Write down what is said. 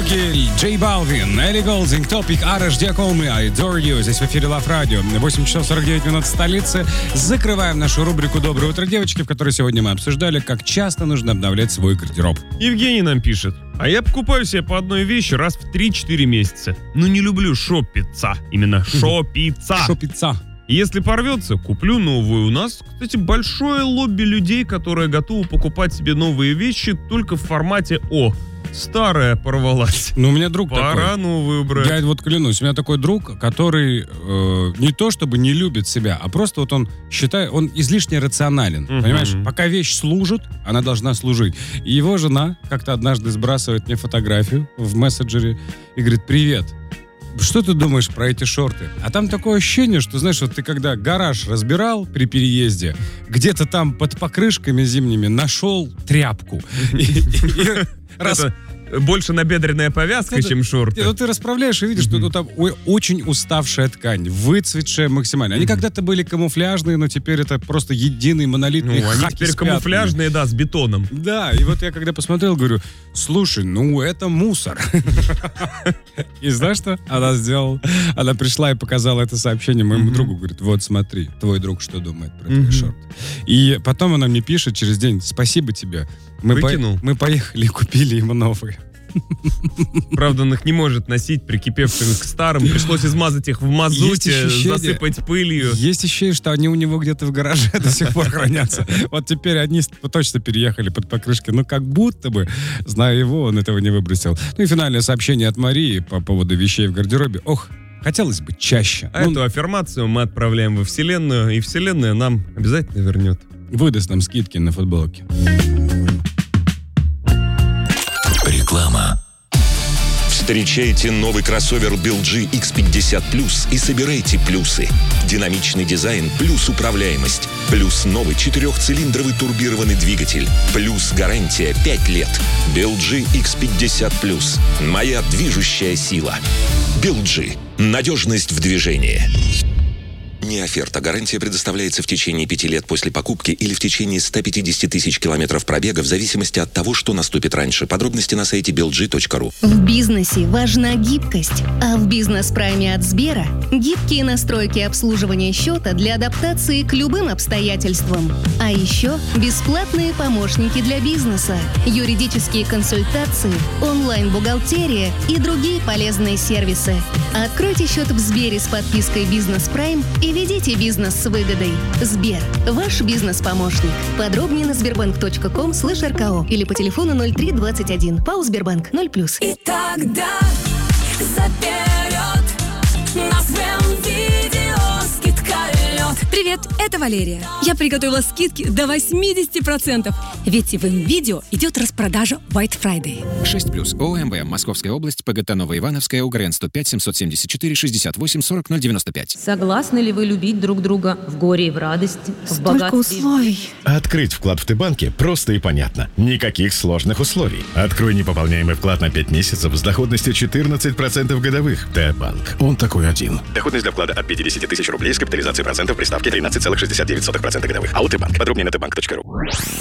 звуки Джей Балвин, Элли Голдинг, Топик, Араш Диаколми, I Adore You. Здесь в эфире Love Radio. 8 часов 49 минут в столице. Закрываем нашу рубрику «Доброе утро, девочки», в которой сегодня мы обсуждали, как часто нужно обновлять свой гардероб. Евгений нам пишет. А я покупаю себе по одной вещи раз в 3-4 месяца. Но не люблю шопиться. Именно шопиться. Шопиться. Если порвется, куплю новую. У нас, кстати, большое лобби людей, которые готовы покупать себе новые вещи только в формате «О, старая порвалась. Ну, у меня друг Пора такой. новую брать». Я вот клянусь, у меня такой друг, который не то чтобы не любит себя, а просто вот он считает, он излишне рационален. Понимаешь, пока вещь служит, она должна служить. И его жена как-то однажды сбрасывает мне фотографию в мессенджере и говорит: «Привет. Что ты думаешь про эти шорты?» А там такое ощущение, что, знаешь, вот ты когда гараж разбирал при переезде, где-то там под покрышками зимними нашел тряпку. Это больше набедренная повязка, чем шорты. Ну, ты расправляешь и видишь, что там очень уставшая ткань, выцветшая максимально. Они когда-то были камуфляжные, но теперь это просто единый монолитный хаки. Они теперь камуфляжные, да, с бетоном. Да, и вот я когда посмотрел, говорю: слушай, ну это мусор. И знаешь, что она сделала? Она пришла и показала это сообщение моему другу. Говорит: вот смотри, твой друг что думает про твои шорты. И потом она мне пишет через день: спасибо тебе. Мы поехали и купили ему новые. Правда, он их не может носить, прикипевшими к старым. Пришлось измазать их в мазуте, засыпать пылью. Есть ощущение, что они у него где-то в гараже до сих пор хранятся. Вот теперь они точно переехали под покрышки. Но как будто бы, зная его, он этого не выбросил. Ну и финальное сообщение от Марии по поводу вещей в гардеробе. Ох, хотелось бы чаще. Эту аффирмацию мы отправляем во Вселенную, и Вселенная нам обязательно вернет. Выдаст нам скидки на футболки. Реклама. Встречайте новый кроссовер BLG X50 Plus и собирайте плюсы. Динамичный дизайн плюс управляемость. Плюс новый 4-цилиндровый турбированный двигатель. Плюс гарантия 5 лет. BLG X50 Plus. Моя движущая сила. BLG. Надежность в движении. Не оферта. Гарантия предоставляется в течение 5 лет после покупки или в течение 150 тысяч километров пробега в зависимости от того, что наступит раньше. Подробности на сайте belg.ru. В бизнесе важна гибкость, а в бизнес-прайме от Сбера гибкие настройки обслуживания счета для адаптации к любым обстоятельствам. А еще бесплатные помощники для бизнеса, юридические консультации, онлайн-бухгалтерия и другие полезные сервисы. Откройте счет в Сбере с подпиской «Бизнес-прайм» и ведите бизнес с выгодой. Сбер. Ваш бизнес-помощник. Подробнее на sberbank.com/rko или по телефону 0321. ПАО «Сбербанк» 0+. И тогда заперед на своем видео скидка лед. Привет, это Валерия. Я приготовила скидки до 80%. Ведь в МВидео идет распродажа White Friday. 6+. ОМВ. Московская область. ПГТ Новоивановская. УГРН 105 774 68 40 095. Согласны ли вы любить друг друга в горе и в радости, в богатстве? Условий. Открыть вклад в Т-банке просто и понятно. Никаких сложных условий. Открой непополняемый вклад на 5 месяцев с доходностью 14% годовых. Т-банк. Он такой один. Доходность для вклада от 50 тысяч рублей с капитализацией процентов при ставке 13,69% годовых. АО Т-банк. Подробнее на tbank.ru.